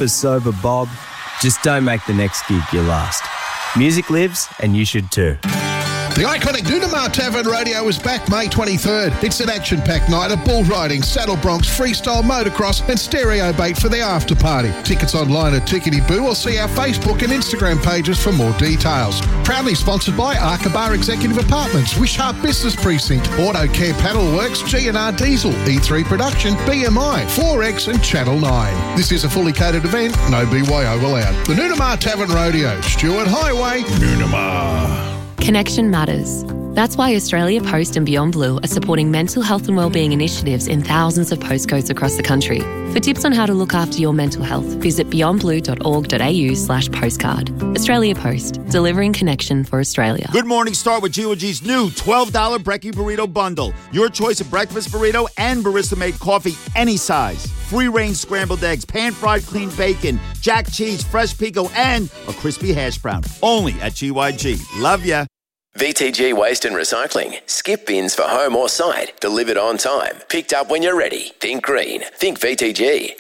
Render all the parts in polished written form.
super sober Bob, just don't make the next gig your last. Music lives, and you should too. The iconic Nunamar Tavern Radio is back May 23rd. It's an action-packed night of bull riding, saddle broncs, freestyle motocross and stereo bait for the after party. Tickets online at Tickety Boo or see our Facebook and Instagram pages for more details. Proudly sponsored by Arkabar Executive Apartments, Wishart Business Precinct, Auto Care Panel Works, G&R Diesel, E3 Production, BMI, 4X and Channel 9. This is a fully catered event, no BYO allowed. The Nunamar Tavern Radio, Stewart Highway, Nunamar. Connection matters. That's why Australia Post and Beyond Blue are supporting mental health and wellbeing initiatives in thousands of postcodes across the country. For tips on how to look after your mental health, visit beyondblue.org.au/postcard. Australia Post, delivering connection for Australia. Good morning, start with G.O.G's new $12 Brekkie Burrito Bundle. Your choice of breakfast burrito and barista-made coffee, any size. Free-range scrambled eggs, pan-fried clean bacon, jack cheese, fresh pico, and a crispy hash brown. Only at GYG. Love ya. VTG Waste and Recycling. Skip bins for home or site. Delivered on time. Picked up when you're ready. Think green. Think VTG.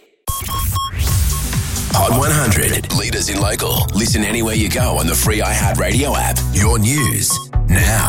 Hot 100. Leaders in local. Listen anywhere you go on the free iHeartRadio app. Your news now.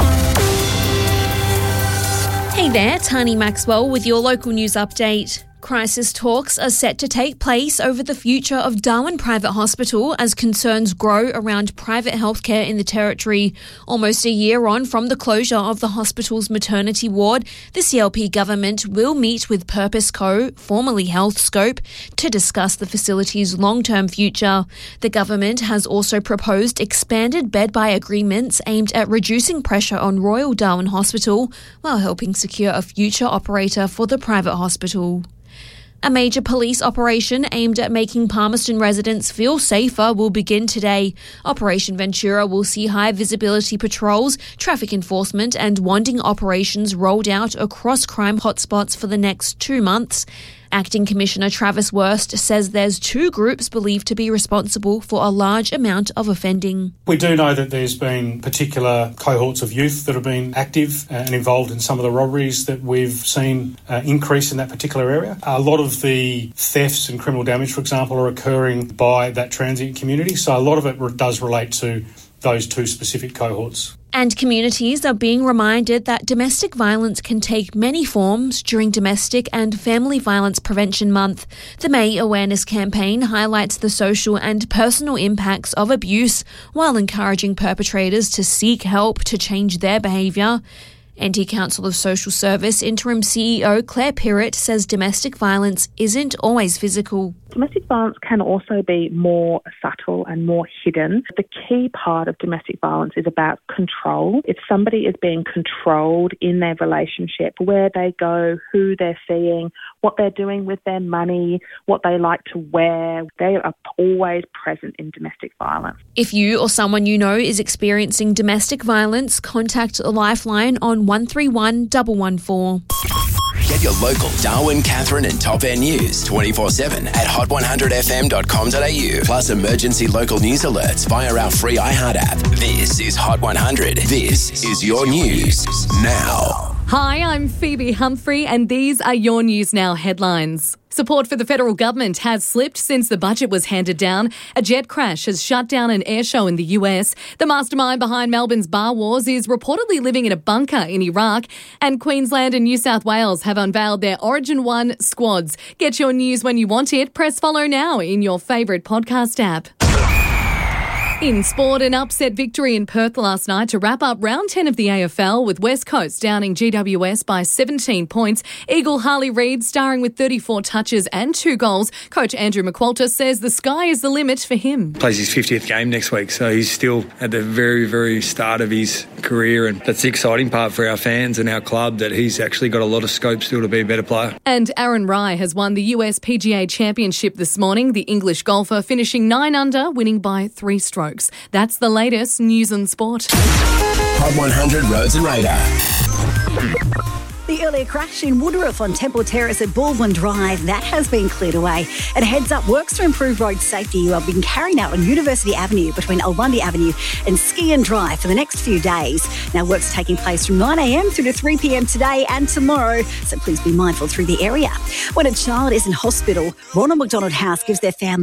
Hey there, Tani Maxwell with your local news update. Crisis talks are set to take place over the future of Darwin Private Hospital as concerns grow around private healthcare in the Territory. Almost a year on from the closure of the hospital's maternity ward, the CLP government will meet with Purpose Co, formerly Healthscope, to discuss the facility's long-term future. The government has also proposed expanded bed-buy agreements aimed at reducing pressure on Royal Darwin Hospital while helping secure a future operator for the private hospital. A major police operation aimed at making Palmerston residents feel safer will begin today. Operation Ventura will see high visibility patrols, traffic enforcement and wanding operations rolled out across crime hotspots for the next 2 months. Acting Commissioner Travis Wurst says there's 2 groups believed to be responsible for a large amount of offending. We do know that there's been particular cohorts of youth that have been active and involved in some of the robberies that we've seen increase in that particular area. A lot of the thefts and criminal damage, for example, are occurring by that transient community, so a lot of it does relate to those 2 specific cohorts. And communities are being reminded that domestic violence can take many forms during Domestic and Family Violence Prevention Month. The May Awareness Campaign highlights the social and personal impacts of abuse while encouraging perpetrators to seek help to change their behaviour. NT Council of Social Service Interim CEO Claire Pirrett says domestic violence isn't always physical. Domestic violence can also be more subtle and more hidden. The key part of domestic violence is about control. If somebody is being controlled in their relationship, where they go, who they're seeing, what they're doing with their money, what they like to wear, they are always present in domestic violence. If you or someone you know is experiencing domestic violence, contact Lifeline on 131 114. Get your local Darwin, Katherine and Top Air news 24/7 at hot100fm.com.au. Plus emergency local news alerts via our free iHeart app. This is Hot 100. This is your news now. Hi, I'm Phoebe Humphrey and these are your News Now headlines. Support for the federal government has slipped since the budget was handed down. A jet crash has shut down an air show in the US. The mastermind behind Melbourne's bar wars is reportedly living in a bunker in Iraq. And Queensland and New South Wales have unveiled their Origin 1 squads. Get your news when you want it. Press follow now in your favourite podcast app. In sport, an upset victory in Perth last night to wrap up round 10 of the AFL with West Coast downing GWS by 17 points. Eagle Harley Reid starring with 34 touches and 2 goals. Coach Andrew McQualter says the sky is the limit for him. Plays his 50th game next week, so he's still at the very, very start of his career, and that's the exciting part for our fans and our club, that he's actually got a lot of scope still to be a better player. And Aaron Rai has won the US PGA Championship this morning. The English golfer finishing 9 under, winning by 3 strokes. That's the latest news and sport. Hot 100 Roads and Radar. The earlier crash in Woodruff on Temple Terrace at Baldwin Drive, that has been cleared away. And heads up, works to improve road safety have been carried out on University Avenue between Albundy Avenue and Skian Drive for the next few days. Now, work's taking place from 9 a.m. through to 3 p.m. today and tomorrow, so please be mindful through the area. When a child is in hospital, Ronald McDonald House gives their family